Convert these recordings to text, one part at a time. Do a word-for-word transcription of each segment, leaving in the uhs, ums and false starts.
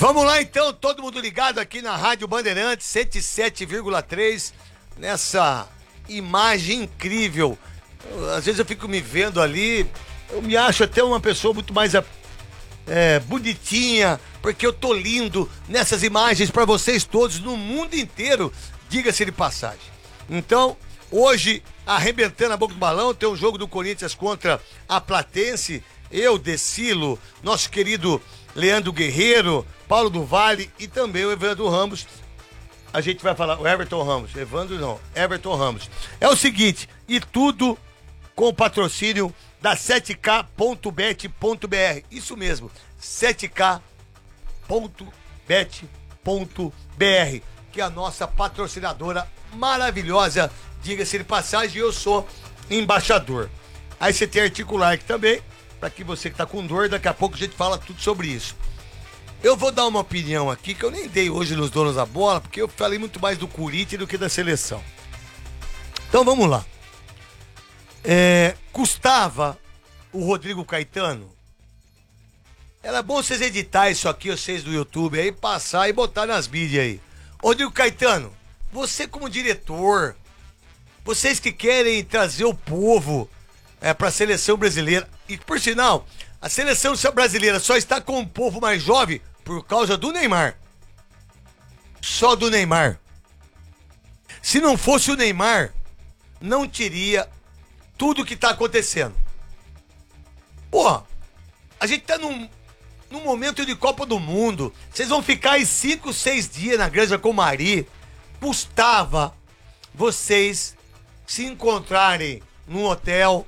Vamos lá então, todo mundo ligado aqui na Rádio Bandeirantes cento e sete vírgula três, nessa imagem incrível. Às vezes eu fico me vendo ali, eu me acho até uma pessoa muito mais é, bonitinha, porque eu tô lindo nessas imagens para vocês todos no mundo inteiro, diga-se de passagem. Então, hoje, arrebentando a boca do balão, tem um jogo do Corinthians contra a Platense, eu, Decilo, nosso querido Leandro Guerreiro, Paulo do Vale e também o Evandro Ramos. A gente vai falar, o Everton Ramos, Evandro não, Everton Ramos. É o seguinte, e tudo com o patrocínio da sete K ponto bet ponto br. Isso mesmo, sete K ponto bet ponto br, que é a nossa patrocinadora maravilhosa, diga-se de passagem, eu sou embaixador. Aí você tem Articular aqui também, para que você que tá com dor, daqui a pouco a gente fala tudo sobre isso. Eu vou dar uma opinião aqui, que eu nem dei hoje nos donos da bola, porque eu falei muito mais do Corinthians do que da seleção. Então vamos lá. É, custava o Rodrigo Caetano? Era bom vocês editar isso aqui, vocês do YouTube, aí passar e botar nas mídias aí. Rodrigo Caetano, você como diretor, vocês que querem trazer o povo é, para a seleção brasileira, e por sinal, a seleção brasileira só está com o povo mais jovem por causa do Neymar. Só do Neymar. Se não fosse o Neymar, não teria tudo que está acontecendo. Porra, a gente tá num, num momento de Copa do Mundo. Vocês vão ficar aí cinco, seis dias na Granja Comari. Custava vocês se encontrarem num hotel,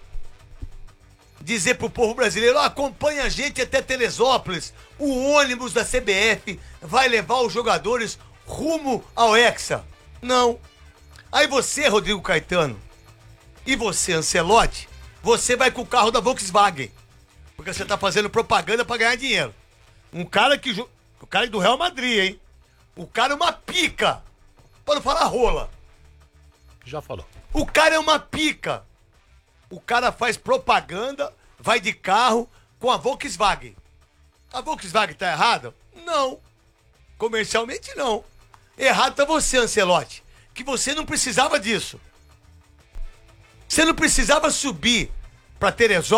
dizer pro povo brasileiro, oh, acompanha a gente até Teresópolis, o ônibus da C B F vai levar os jogadores rumo ao Hexa. Não. Aí você, Rodrigo Caetano, e você, Ancelotti, você vai com o carro da Volkswagen, porque você tá fazendo propaganda pra ganhar dinheiro. Um cara que... O cara do Real Madrid, hein? O cara é uma pica. Pra não falar rola. Já falou. O cara é uma pica. O cara faz propaganda, vai de carro com a Volkswagen. A Volkswagen tá errada? Não. Comercialmente, não. Errado tá você, Ancelotti, que você não precisava disso. Você não precisava subir pra Teresópolis